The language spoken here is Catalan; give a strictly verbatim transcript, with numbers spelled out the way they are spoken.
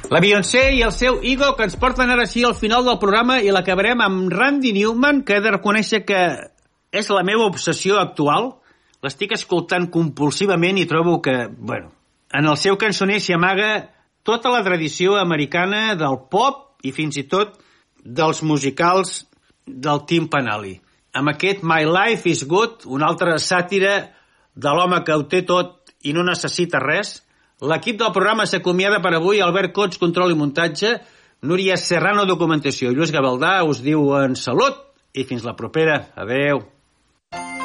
La Beyoncé i el seu Ego, que ens porten ara sí al final del programa, i l'acabarem amb Randy Newman, que he de reconèixer que és la meva obsessió actual. L'estic escoltant compulsivament i trobo que, bueno, en el seu cançoner s'hi amaga tota la tradició americana del pop i fins i tot dels musicals del Tim Panelli. Amb aquest My Life is Good, una altra sàtira de l'home que ho té tot i no necessita res. L'equip del programa s'acomiada per avui. Albert Cots, control i muntatge, Núria Serrano, documentació, Lluís Gavaldà us diu en salut i fins la propera. Adeu.